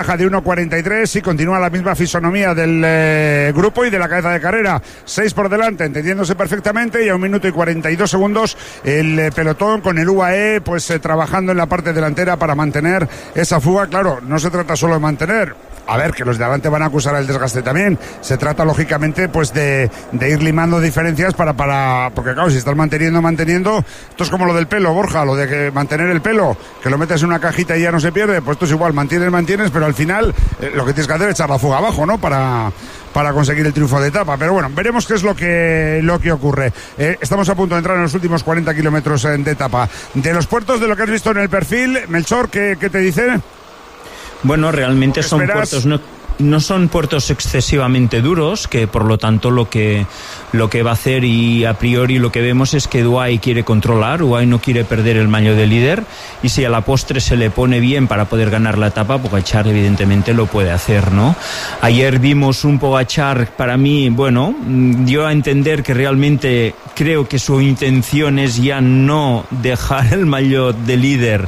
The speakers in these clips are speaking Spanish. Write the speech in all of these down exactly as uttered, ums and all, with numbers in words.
Baja de uno cuarenta y tres y continúa la misma fisonomía del eh, grupo y de la cabeza de carrera. Seis por delante, entendiéndose perfectamente, y a un minuto y cuarenta y dos segundos el eh, pelotón con el U A E pues eh, trabajando en la parte delantera para mantener esa fuga. Claro, no se trata solo de mantener. A ver, que los de adelante van a acusar el desgaste también. Se trata, lógicamente, pues de, de ir limando diferencias para, para... Porque, claro, si estás manteniendo, manteniendo... Esto es como lo del pelo, Borja, lo de que mantener el pelo, que lo metes en una cajita y ya no se pierde. Pues esto es igual, mantienes, mantienes, pero al final eh, lo que tienes que hacer es echar la fuga abajo, ¿no? Para... para conseguir el triunfo de etapa, pero bueno, veremos qué es lo que lo que ocurre. Eh, estamos a punto de entrar en los últimos cuarenta kilómetros de etapa. De los puertos, de lo que has visto en el perfil, Melchor, ¿qué, qué te dice? Bueno, realmente son puertos, no, no son puertos excesivamente duros, que por lo tanto lo que lo que va a hacer, y a priori lo que vemos es que Duay quiere controlar, Duay no quiere perder el maillot de líder, y si a la postre se le pone bien para poder ganar la etapa, Pogačar evidentemente lo puede hacer, ¿no? Ayer vimos un Pogačar, para mí, bueno, dio a entender que realmente creo que su intención es ya no dejar el maillot de líder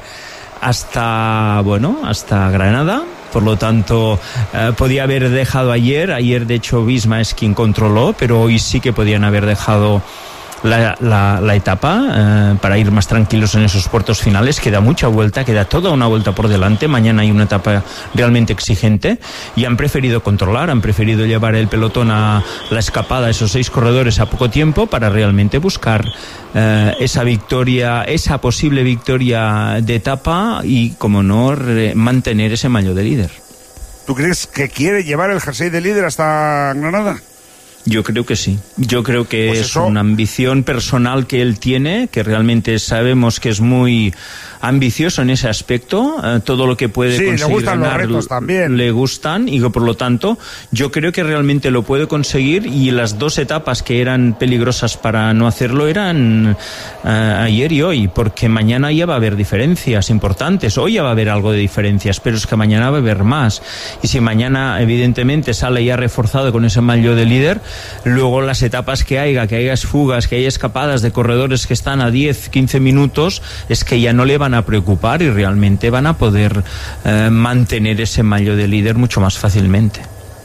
hasta, bueno, hasta Granada. Por lo tanto, eh, podía haber dejado ayer, ayer de hecho Visma es quien controló, pero hoy sí que podían haber dejado la, la, la etapa eh, para ir más tranquilos en esos puertos finales. Queda mucha vuelta, queda toda una vuelta por delante, mañana hay una etapa realmente exigente, y han preferido controlar, han preferido llevar el pelotón a la escapada, esos seis corredores a poco tiempo, para realmente buscar eh, esa victoria, esa posible victoria de etapa y, como no, re- mantener ese maillot de líder. ¿Tú crees que quiere llevar el jersey de líder hasta Granada? Yo creo que sí. Yo creo que pues es eso... una ambición personal que él tiene, que realmente sabemos que es muy ambicioso en ese aspecto. Eh, todo lo que puede sí, conseguir le gustan ganar, los retos también. Le gustan, y que por lo tanto yo creo que realmente lo puede conseguir, y las dos etapas que eran peligrosas para no hacerlo eran eh, ayer y hoy, porque mañana ya va a haber diferencias importantes. Hoy ya va a haber algo de diferencias, pero es que mañana va a haber más. Y si mañana evidentemente sale ya reforzado con ese maillot de líder, luego las etapas que haya, que haya fugas, que haya escapadas de corredores que están a diez, quince minutos, es que ya no le van a preocupar y realmente van a poder eh, mantener ese maillot de líder mucho más fácilmente.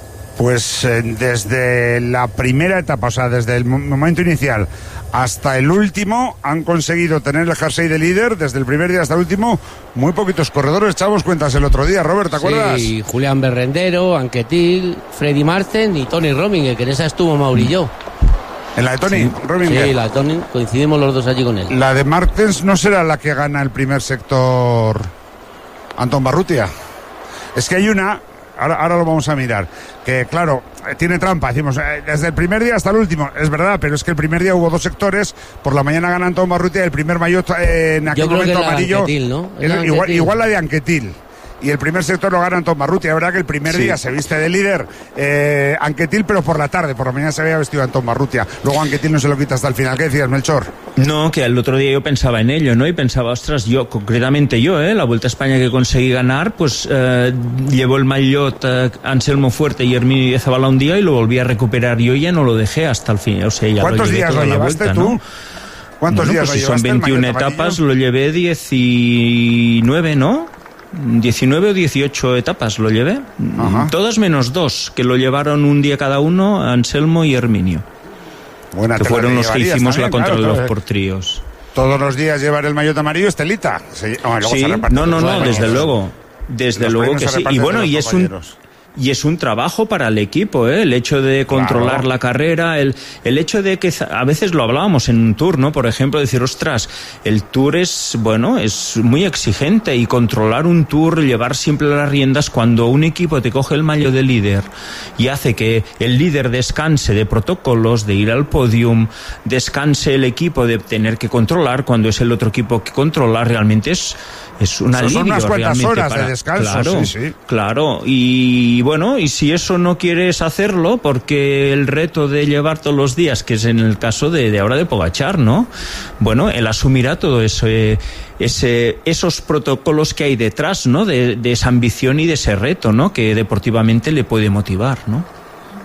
Pues eh, desde la primera etapa, o sea, desde el momento inicial hasta el último, han conseguido tener el jersey de líder, desde el primer día hasta el último, muy poquitos corredores. Echamos cuentas el otro día, Robert, ¿te acuerdas? Sí, Julián Berrendero, Anquetil, Freddy Marten y Tony Rominger, que en esa estuvo Mauri y yo. ¿En la de Tony Sí, Rominger? sí, la de Tony, coincidimos los dos allí con él. La de Martens no será la que gana el primer sector Antón Barrutia. Es que hay una... Ahora, ahora lo vamos a mirar, que claro, tiene trampa, decimos, eh, desde el primer día hasta el último, es verdad, pero es que el primer día hubo dos sectores, por la mañana gana Antón Barrutia, el primer maillot eh, en aquel Yo creo momento que era amarillo, Anquetil, ¿no? es, Era igual, Anquetil. igual la de Anquetil. Y el primer sector lo gana Antón Barrutia. Es verdad que el primer Sí. día se viste de líder eh, Anquetil, pero por la tarde, por la mañana se había vestido Antón Barrutia. Luego Anquetil no se lo quita hasta el final. ¿Qué decías, Melchor? No, que el otro día yo pensaba en ello, ¿no? Y pensaba, ostras, yo, concretamente yo, ¿eh? La Vuelta a España que conseguí ganar, pues eh, llevó el maillot eh, Anselmo Fuerte y Herminio de Zabala un día y lo volví a recuperar yo y ya no lo dejé hasta el fin. O sea, ya ¿Cuántos lo llevé días toda lo la llevaste vuelta, tú? ¿no? ¿Cuántos Bueno, días pues si lo son llevaste el veintiuna maillot etapas, amarillo? lo llevé diecinueve, ¿no? diecinueve o dieciocho etapas lo llevé. Ajá. Todas menos dos, que lo llevaron un día cada uno, Anselmo y Herminio. Buena Que tela fueron te los que llevarías hicimos también, la contrarreloj claro, por tríos. Todos los días llevar el maillot amarillo es telita. Se, oh, luego Sí, se reparte no, no, los no, premios. desde luego. Desde Los luego premios que se sí. Y reparten bueno, entre y los es un compañeros. y es un trabajo para el equipo, ¿eh? El hecho de controlar Claro. la carrera, el, el hecho de que a veces lo hablábamos en un tour, ¿no? Por ejemplo, decir, ostras, el tour es, bueno, es muy exigente, y controlar un tour, llevar siempre las riendas, cuando un equipo te coge el maillot de líder y hace que el líder descanse de protocolos, de ir al podium, descanse el equipo de tener que controlar cuando es el otro equipo que controla, realmente es es un alivio. Son unas cuantas realmente horas para... de descanso, claro, sí, sí. Claro, y bueno, y si eso no quieres hacerlo, porque el reto de llevar todos los días, que es en el caso de, de ahora de Pogačar, ¿no? Bueno, él asumirá todo eso, eh, ese, esos protocolos que hay detrás, ¿no? De, de esa ambición y de ese reto, ¿no? Que deportivamente le puede motivar, ¿no?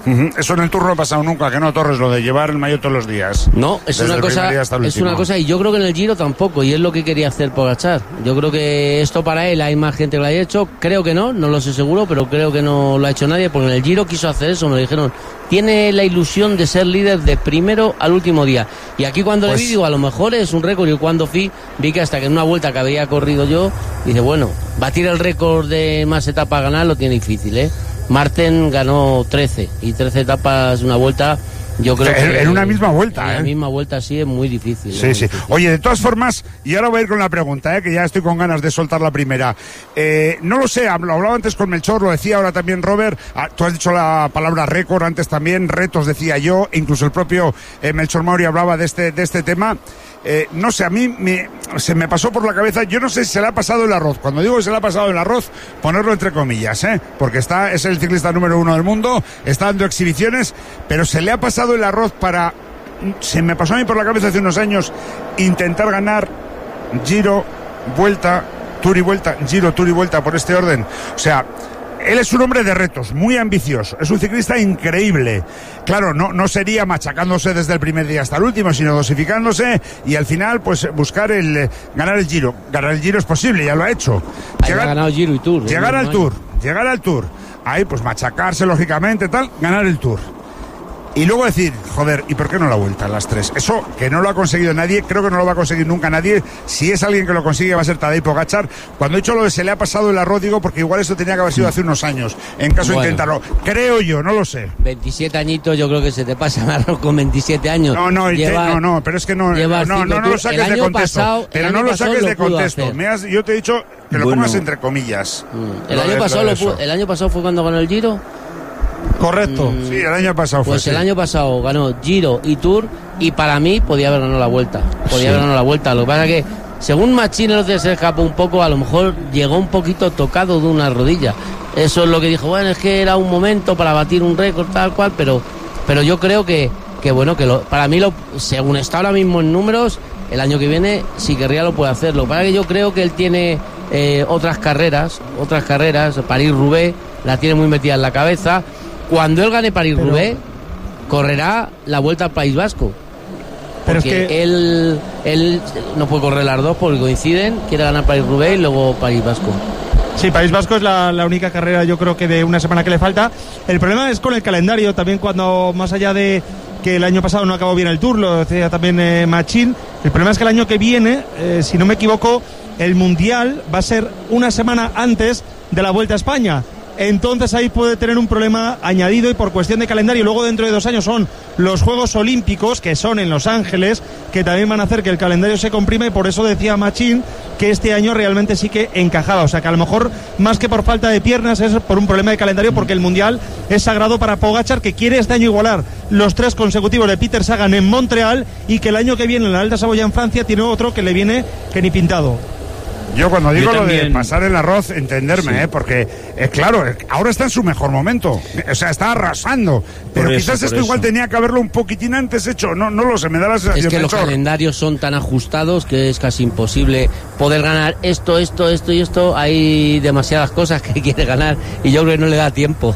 Uh-huh. Eso en el Tour no ha pasado nunca, que no, Torres, lo de llevar el maillot todos los días. No, es una cosa, es una cosa, y yo creo que en el Giro tampoco, y es lo que quería hacer Pogačar. Yo creo que esto para él hay más gente que lo haya hecho, creo que no, no lo sé seguro, pero creo que no lo ha hecho nadie, porque en el Giro quiso hacer eso, me lo dijeron. Tiene la ilusión de ser líder de primero al último día. Y aquí cuando pues... le vi, digo, a lo mejor es un récord. Y cuando fui, vi que hasta que en una vuelta que había corrido yo, dice, bueno, batir el récord de más etapas a ganar lo tiene difícil, ¿eh? Marten ganó trece, y trece etapas una vuelta... Yo creo en, que en una misma vuelta, en ¿eh? En la misma vuelta sí es muy difícil. Sí, muy sí. difícil. Oye, de todas formas, y ahora voy a ir con la pregunta, ¿eh? Que ya estoy con ganas de soltar la primera. Eh, no lo sé, lo hablaba antes con Melchor, lo decía ahora también Robert. Ah, tú has dicho la palabra récord, antes también, retos decía yo, incluso el propio eh, Melchor Mauri hablaba de este, de este tema. Eh, no sé, a mí me, se me pasó por la cabeza, yo no sé si se le ha pasado el arroz. Cuando digo que se le ha pasado el arroz, ponerlo entre comillas, ¿eh? Porque está, es el ciclista número uno del mundo, está dando exhibiciones, pero se le ha pasado el arroz para, se me pasó a mí por la cabeza hace unos años, intentar ganar Giro, Vuelta, Tour y Vuelta, Giro, Tour y Vuelta por este orden. O sea, él es un hombre de retos, muy ambicioso, es un ciclista increíble. Claro, no, no sería machacándose desde el primer día hasta el último, sino dosificándose y al final pues buscar el eh, ganar el Giro. Ganar el Giro es posible, ya lo ha hecho. Llegar, ha ganado Giro y Tour. Llegar al Tour, llegar al Tour. Ahí pues machacarse lógicamente, tal, ganar el Tour. Y luego decir, joder, ¿y por qué no la vuelta a las tres? Eso que no lo ha conseguido nadie, creo que no lo va a conseguir nunca nadie. Si es alguien que lo consigue va a ser Tadej Pogačar. Cuando he dicho lo de se le ha pasado el arroz, digo, porque igual eso tenía que haber sido hace unos años, en caso bueno, de intentarlo. Creo yo, no lo sé. veintisiete añitos, yo creo que se te pasa el arroz con veintisiete años. No, no, lleva, te, no, no, pero es que no, no, no, no, no lo saques de contexto. Pasado, pero no lo saques de contexto. Me has, yo te he dicho que lo bueno. pongas entre comillas. Mm. El, año de, pasado lo pudo, el año pasado fue cuando ganó el Giro. Correcto. Mm, sí, el año pasado fue. Pues sí. el año pasado ganó Giro y Tour y para mí podía haber ganado la vuelta. Podía sí. haber ganado la vuelta. Lo que pasa es que, según Machín, el otro día se escapó un poco, a lo mejor llegó un poquito tocado de una rodilla. Eso es lo que dijo, bueno, es que era un momento para batir un récord, tal cual, pero, pero yo creo que, que bueno, que lo, para mí, lo, según está ahora mismo en números, el año que viene, si querría, lo puede hacer. Lo que pasa es que yo creo que él tiene eh, otras carreras, otras carreras, París-Roubaix, la tiene muy metida en la cabeza. Cuando él gane París-Roubaix, pero... correrá la Vuelta al País Vasco. Pero porque es que él, él no puede correr las dos porque coinciden, quiere ganar París-Roubaix y luego País Vasco. Sí, País Vasco es la, la única carrera, yo creo que de una semana que le falta. El problema es con el calendario, también cuando, más allá de que el año pasado no acabó bien el Tour, lo decía también eh, Machín, el problema es que el año que viene, eh, si no me equivoco, el Mundial va a ser una semana antes de la Vuelta a España. Entonces ahí puede tener un problema añadido y por cuestión de calendario. Luego dentro de dos años son los Juegos Olímpicos, que son en Los Ángeles, que también van a hacer que el calendario se comprime, y por eso decía Machín que este año realmente sí que encajaba. O sea que a lo mejor más que por falta de piernas es por un problema de calendario, porque el Mundial es sagrado para Pogačar, que quiere este año igualar los tres consecutivos de Peter Sagan en Montreal, y que el año que viene en la Alta Saboya en Francia tiene otro que le viene que ni pintado. Yo cuando digo Yo lo de pasar el arroz, entenderme, sí. ¿eh? Porque, eh, claro, ahora está en su mejor momento. O sea, está arrasando. Pero por quizás eso, esto eso. igual tenía que haberlo un poquitín antes hecho. No, no lo sé, me da la sensación. Es que los calendarios son tan ajustados que es casi imposible poder ganar esto, esto, esto y esto. Hay demasiadas cosas que quiere ganar y yo creo que no le da tiempo.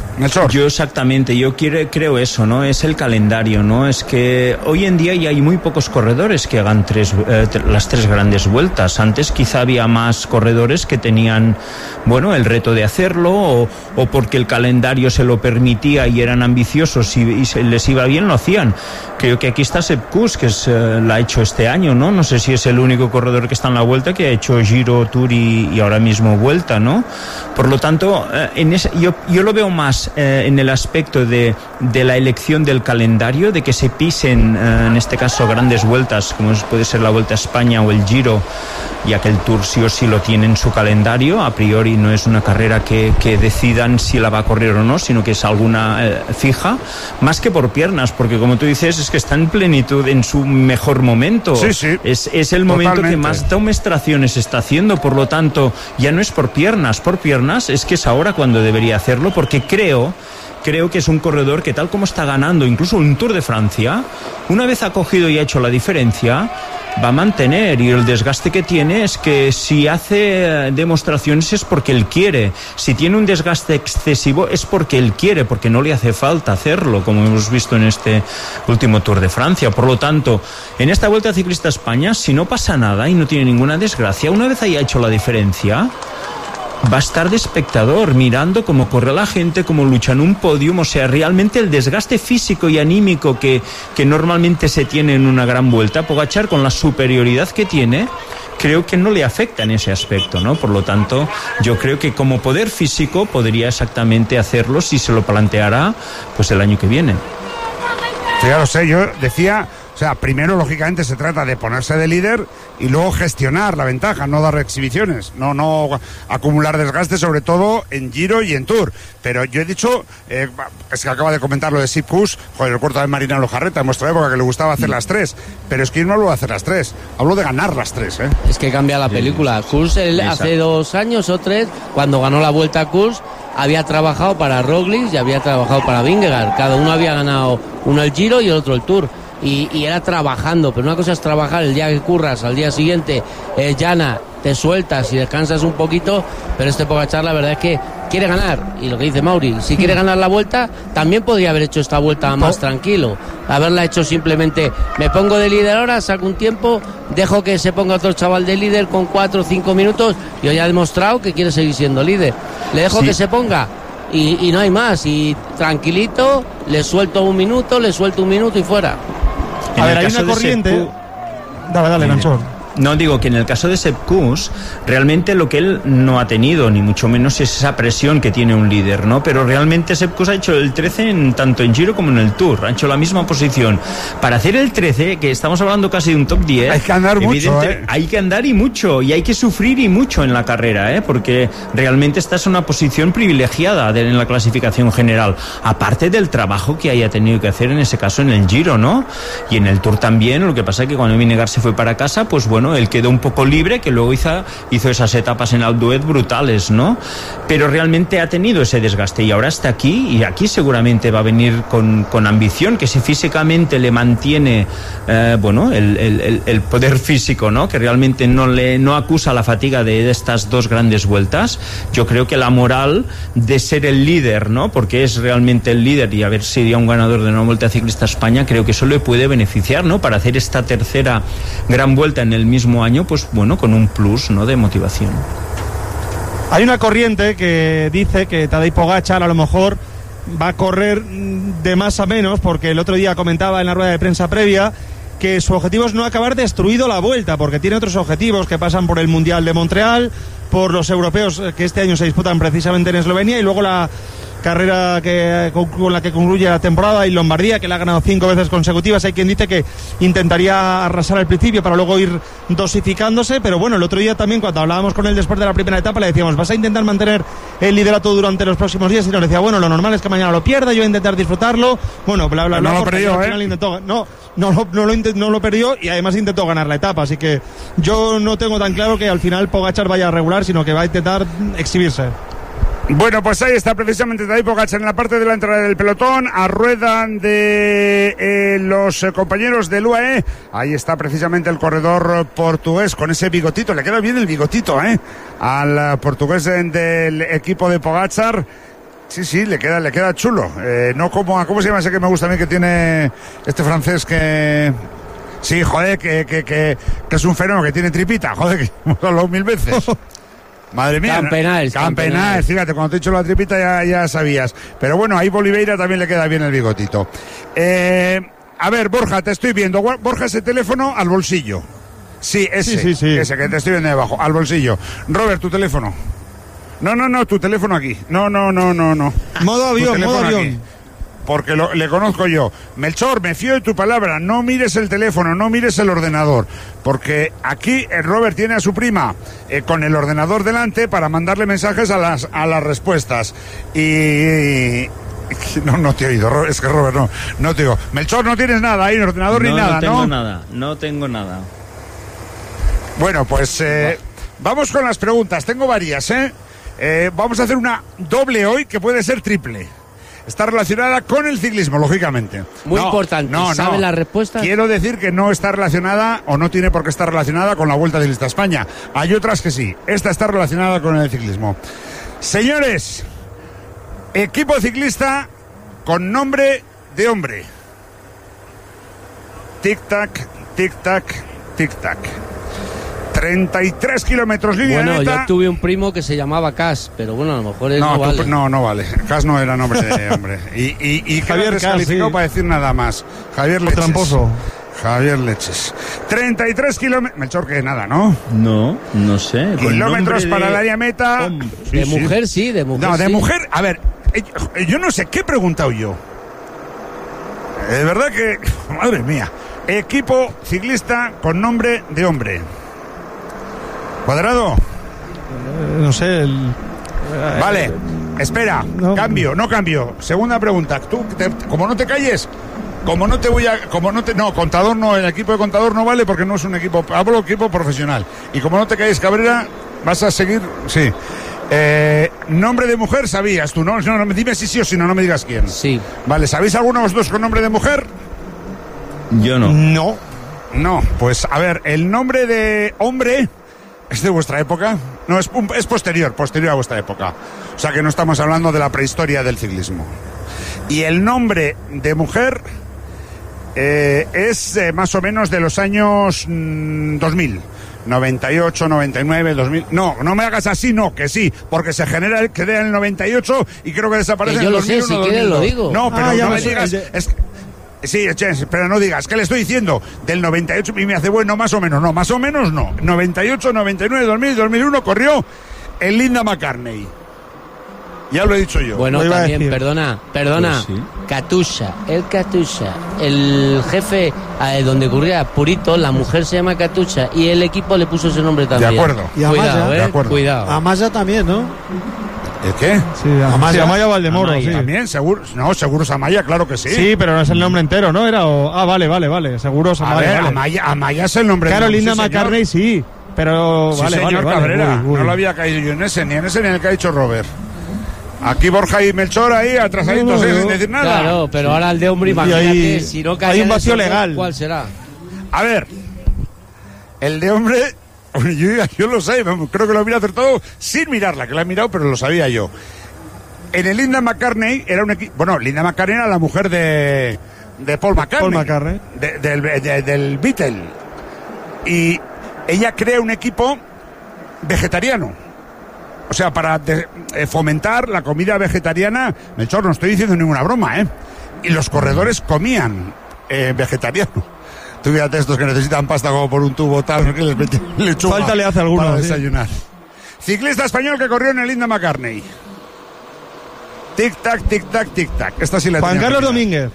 Yo exactamente, yo quiero, creo eso, ¿no? Es el calendario, ¿no? Es que hoy en día ya hay muy pocos corredores que hagan tres, eh, las tres grandes vueltas. Antes quizá había más corredores que tenían, bueno, el reto de hacerlo, o, o porque el calendario se lo permitía y eran ambiciosos y, y se les iba bien, lo hacían. Creo que aquí está Sepp Kuss, que es, eh, la ha hecho este año, ¿no? No sé si es el único corredor que está en la Vuelta que ha hecho Giro, Tour y, y ahora mismo Vuelta, ¿no? Por lo tanto, eh, en ese, yo, yo lo veo más Eh, en el aspecto de, de la elección del calendario, de que se pisen eh, en este caso grandes vueltas como puede ser la Vuelta a España o el Giro, ya que el Tour sí o sí lo tiene en su calendario. A priori no es una carrera que, que decidan si la va a correr o no, sino que es alguna eh, fija, más que por piernas, porque como tú dices, es que está en plenitud, en su mejor momento. Sí, sí. Es, es el momento Totalmente. que más demostraciones está haciendo, por lo tanto ya no es por piernas, por piernas es que es ahora cuando debería hacerlo, porque creo Creo que es un corredor que, tal como está ganando incluso un Tour de Francia, una vez ha cogido y ha hecho la diferencia, va a mantener, y el desgaste que tiene es que si hace demostraciones es porque él quiere, si tiene un desgaste excesivo es porque él quiere, porque no le hace falta hacerlo, como hemos visto en este último Tour de Francia. Por lo tanto, en esta Vuelta Ciclista a España, si no pasa nada y no tiene ninguna desgracia, una vez haya hecho la diferencia, va a estar de espectador mirando cómo corre la gente, cómo lucha en un podium. O sea, realmente el desgaste físico y anímico que, que normalmente se tiene en una gran vuelta, Pogačar, con la superioridad que tiene, creo que no le afecta en ese aspecto, ¿no? Por lo tanto, yo creo que como poder físico podría exactamente hacerlo si se lo planteara pues el año que viene. Sí, ya lo sé, yo decía... O sea, primero, lógicamente, se trata de ponerse de líder y luego gestionar la ventaja, no dar exhibiciones, no no acumular desgaste, sobre todo en Giro y en Tour. Pero yo he dicho, eh, es que acaba de comentar lo de Sepp Kuss, joder, el cuarto de Marina Lojarreta, en nuestra época, que le gustaba hacer las tres. Pero es que yo no hablo de hacer las tres, hablo de ganar las tres, ¿eh? Es que cambia la película. Kuss hace dos años o tres, cuando ganó la Vuelta a Kuss, había trabajado para Roglic y había trabajado para Vingegaard. Cada uno había ganado, uno el Giro y el otro el Tour. Y, y era trabajando, pero una cosa es trabajar el día que curras, al día siguiente eh, llana, te sueltas y descansas un poquito, pero este Pogačar la verdad es que quiere ganar, y lo que dice Mauri, si quiere ganar la vuelta, también podría haber hecho esta vuelta más tranquilo, haberla hecho simplemente, me pongo de líder ahora, saco un tiempo, dejo que se ponga otro chaval de líder con cuatro o cinco minutos, y hoy ha demostrado que quiere seguir siendo líder, le dejo sí. que se ponga. Y, y no hay más, y tranquilito, le suelto un minuto, le suelto un minuto y fuera. A ver, hay una corriente. Sepp... Dale, dale, Manchón. No, digo que en el caso de Sepp Kuss, realmente lo que él no ha tenido, ni mucho menos, es esa presión que tiene un líder, ¿no? Pero realmente Sepp Kuss ha hecho el trece en, tanto en Giro como en el Tour, ha hecho la misma posición. Para hacer el trece, que estamos hablando casi de un top diez... Hay que andar mucho, ¿eh? Hay que andar y mucho, y hay que sufrir y mucho en la carrera, ¿eh? Porque realmente estás en una posición privilegiada de, en la clasificación general, aparte del trabajo que haya tenido que hacer en ese caso en el Giro, ¿no? Y en el Tour también, lo que pasa es que cuando Vingegaard se fue para casa, pues bueno, él quedó un poco libre, que luego hizo, hizo esas etapas en Alpe d'Huez brutales, ¿no? Pero realmente ha tenido ese desgaste y ahora está aquí, y aquí seguramente va a venir con, con ambición, que si físicamente le mantiene eh, bueno, el, el, el poder físico, ¿no? Que realmente no le no acusa la fatiga de, de estas dos grandes vueltas, yo creo que la moral de ser el líder, ¿no? Porque es realmente el líder, y a ver si sería un ganador de una Vuelta Ciclista a España, creo que eso le puede beneficiar, ¿no? Para hacer esta tercera gran vuelta en el mismo año, pues bueno, con un plus, ¿no?, de motivación. Hay una corriente que dice que Tadej Pogačar a lo mejor va a correr de más a menos, porque el otro día comentaba en la rueda de prensa previa que su objetivo es no acabar destruido la vuelta, porque tiene otros objetivos que pasan por el Mundial de Montreal, por los europeos que este año se disputan precisamente en Eslovenia, y luego la carrera que, con la que concluye la temporada en Lombardía, que la ha ganado cinco veces consecutivas. Hay quien dice que intentaría arrasar al principio para luego ir dosificándose, pero bueno, el otro día también, cuando hablábamos con él después de la primera etapa, le decíamos, ¿vas a intentar mantener el liderato durante los próximos días? Y nos decía, bueno, lo normal es que mañana lo pierda, yo voy a intentar disfrutarlo. Bueno, bla, bla, bla. No lo perdió, ¿eh? Intentó, no, no, no, no, lo intent, no lo perdió, y además intentó ganar la etapa, así que yo no tengo tan claro que al final Pogačar vaya a regular, sino que va a intentar exhibirse. Bueno, pues ahí está precisamente Tadej Pogačar en la parte de la entrada del pelotón, a rueda de eh, los eh, compañeros del U A E. Ahí está precisamente el corredor portugués con ese bigotito, le queda bien el bigotito, ¿eh? Al uh, portugués del equipo de Pogačar. Sí, sí, le queda, le queda chulo. Eh, no como, ¿cómo se llama ese que me gusta a mí, que tiene este francés que... Sí, joder, que, que, que, que es un fenómeno, que tiene tripita, joder, que hemos hablado mil veces. Madre mía. Campenaes. Campenaes, fíjate, cuando te he dicho la tripita ya, ya sabías. Pero bueno, ahí Oliveira también le queda bien el bigotito. Eh, a ver, Borja, te estoy viendo. Borja, ese teléfono al bolsillo. Sí, ese, sí, sí, sí. ese que te estoy viendo debajo, al bolsillo. Robert, tu teléfono. No, no, no, tu teléfono aquí. No, no, no, no, no. Modo avión, modo avión. Aquí. Porque lo, le conozco yo. Melchor, me fío de tu palabra, no mires el teléfono, no mires el ordenador, porque aquí el Robert tiene a su prima eh, con el ordenador delante para mandarle mensajes a las a las respuestas. Y... No, no te he oído, es que Robert, no, no te digo. Melchor, no tienes nada ahí, ordenador no, ni nada, ¿no? No tengo nada, no tengo nada. Bueno, pues eh, vamos con las preguntas, tengo varias, ¿eh? eh vamos a hacer una doble hoy que puede ser triple. está relacionada con el ciclismo, lógicamente. Muy no, importante. No, ¿Saben no. las respuestas? Quiero decir que no está relacionada o no tiene por qué estar relacionada con la Vuelta Ciclista a España. Hay otras que sí. Esta está relacionada con el ciclismo. Señores, equipo ciclista con nombre de hombre. Tic-tac, tic-tac, tic-tac. treinta y tres kilómetros línea Bueno, neta. yo tuve un primo que se llamaba Cas, pero bueno, a lo mejor él No, no tú- vale. no, no vale. Cas no era nombre de hombre. Y, y, y Javier Cas Cas, descalificó sí. para decir nada más. Javier Leches. Tramposo. Javier Leches. treinta y tres kilómetros. Melchor, que nada, ¿no? No, no sé. con Kilómetros nombre para de el área meta. hombre. Sí, De sí. mujer sí, de mujer No, de sí. mujer. A ver, eh, yo no sé qué he preguntado yo. Eh, De verdad que. Madre mía. Equipo ciclista con nombre de hombre. Cuadrado. Eh, no sé. El, eh, Vale. Espera. no. Cambio, no cambio. Segunda pregunta. Tú, te- como no te calles. Como no te voy a. Como no te. No, contador no. El equipo de contador no vale porque no es un equipo. Hablo equipo profesional. Y como no te calles, Cabrera, vas a seguir. Sí. Eh, nombre de mujer sabías tú, ¿no? No, no, dime si sí o si no, no me digas quién. Sí. Vale, ¿sabéis alguno de los dos con nombre de mujer? Yo no. No. No, pues a ver, el nombre de hombre es de vuestra época. No, es, un- es posterior, posterior a vuestra época. O sea que no estamos hablando de la prehistoria del ciclismo. Y el nombre de mujer eh, es eh, más o menos de los años mm, dos mil. noventa y ocho, noventa y nueve, dos mil. No, no me hagas así, no, que sí, porque se genera el que en el noventa y ocho y creo que desaparece Que yo en el lo sé, dos mil uno, si quieres lo dos mil dos. digo. No, pero Ah, ya no lo me sé, digas. el de- Es, sí, Ches, pero no digas, ¿qué le estoy diciendo? Del noventa y ocho y me hace bueno, más o menos, no, más o menos no. noventa y ocho, noventa y nueve, dos mil, dos mil uno corrió el Linda McCartney. Ya lo he dicho yo. Bueno, Lo iba a también, decir. perdona, perdona. Pues sí. Katusha, el Katusha. El jefe eh, donde ocurría Purito, la mujer se llama Katusha y el equipo le puso ese nombre también. acuerdo. Y Amaya. Cuidado, De eh, acuerdo. cuidado. Amaya también, ¿no? ¿El qué? Sí, Amaya, Amaya Valdemoro, Amaya. sí. También, seguro. No, seguro Amaya, claro que sí. Sí, pero no es el nombre entero, ¿no? Era o- Ah, vale, vale, vale. Seguro A Amaya. ver, vale. Amaya, Amaya es el nombre Claro, de Linda sí, señor. McCartney sí. Pero Sí, vale, señor vale, vale. Cabrera. Uy, uy. No lo había caído yo en ese, ni en ese ni en el que ha dicho Robert. Aquí Borja y Melchor ahí atrasaditos, No, ¿eh? no. sin decir nada. Claro, pero ahora el de hombre, Y imagínate, ahí- si no hay cae un en vacío esos dos, legal. ¿cuál será? A ver, el de hombre, yo, yo lo sé, creo que lo había acertado sin mirarla, que la he mirado, pero lo sabía yo. En el Linda McCartney era un equipo. Bueno, Linda McCartney era la mujer de, de Paul McCartney. Paul McCartney. De- del, de- del Beatle. Y ella crea un equipo vegetariano. O sea, para de- eh, fomentar la comida vegetariana. Melchor, no estoy diciendo ninguna broma, ¿eh? Y los corredores comían eh, vegetariano. Tú fíjate estos que necesitan pasta como por un tubo tal, que les meten lechuga Falta le hace a alguno, para sí. desayunar. Ciclista español que corrió en el Linda McCartney. Tic-tac, tic-tac, tic-tac. Esta sí la Juan tenía Carlos que mirar. Domínguez.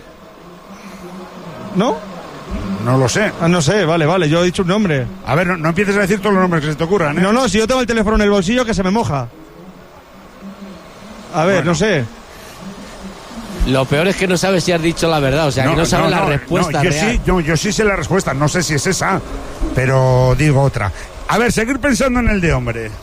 ¿No? No lo sé. Ah, no sé, vale, vale, yo he dicho un nombre. A ver, no, no empieces a decir todos los nombres que se te ocurran, ¿eh? No, no, si yo tengo el teléfono en el bolsillo que se me moja. A ver, Bueno. no sé. Lo peor es que no sabes si has dicho la verdad, o sea, que no sabes la respuesta no, yo real. sí, yo, yo sí sé la respuesta, no sé si es esa, pero digo otra. A ver, seguir pensando en el de hombre.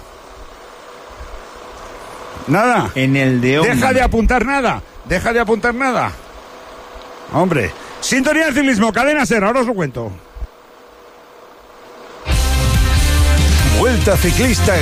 Nada. En el de hombre. Deja de apuntar nada. Deja de apuntar nada. Hombre. Sintonía del ciclismo, cadena SER, ahora os lo cuento. Vuelta Ciclista